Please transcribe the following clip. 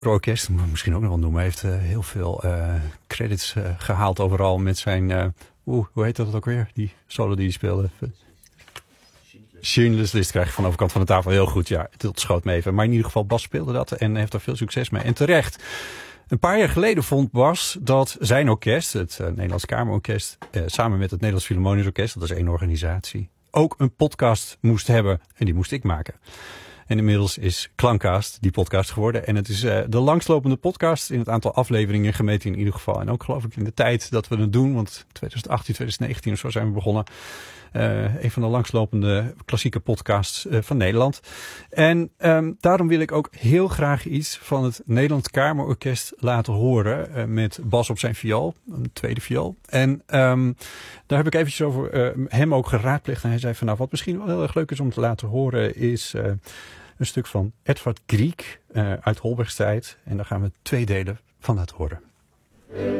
Orkest, moet ik misschien ook nog wel noemen, heeft heel veel credits gehaald overal met zijn... hoe heet dat ook weer? Die solo die hij speelde. Schindler's List krijg je van de overkant van de tafel heel goed. Ja, het schoot me even. Maar in ieder geval, Bas speelde dat en heeft daar veel succes mee. En terecht. Een paar jaar geleden vond Bas dat zijn orkest, het Nederlands Kamerorkest, samen met het Nederlands Philharmonisch Orkest, dat is één organisatie, ook een podcast moest hebben. En die moest ik maken. En inmiddels is Klankcast die podcast geworden. En het is de langslopende podcast in het aantal afleveringen gemeten in ieder geval. En ook geloof ik in de tijd dat we het doen. Want 2018, 2019 of zo zijn we begonnen. Een van de langslopende klassieke podcasts van Nederland. En daarom wil ik ook heel graag iets van het Nederlands Kamerorkest laten horen. Met Bas op zijn viool, een tweede viool. En daar heb ik eventjes over hem ook geraadpleegd. En hij zei van nou, wat misschien wel heel erg leuk is om te laten horen is... een stuk van Edvard Grieg uit Holberg's tijd. En daar gaan we 2 delen van laten horen.